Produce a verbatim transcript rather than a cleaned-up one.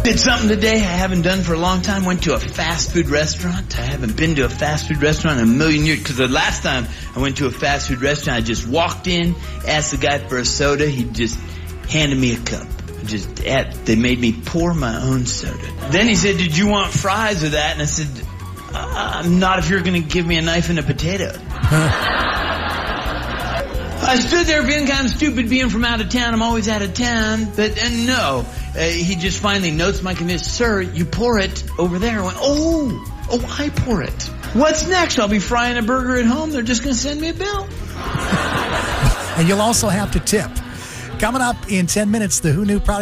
Did something today I haven't done for a long time. Went to a fast food restaurant. I haven't been to a fast food restaurant in a million years. Because the last time I went to a fast food restaurant, I just walked in, asked the guy for a soda. He just handed me a cup. Just at, they made me pour my own soda. Then he said, "Did you want fries with that?" And I said, uh, "Not if you're going to give me a knife and a potato." I stood there being kind of stupid, being from out of town. I'm always out of town. But uh, no, uh, he just finally notes my condition. "Sir, you pour it over there." I went, oh, oh, I pour it. What's next? I'll be frying a burger at home. They're just going to send me a bill. And you'll also have to tip. Coming up in ten minutes, the Who Knew product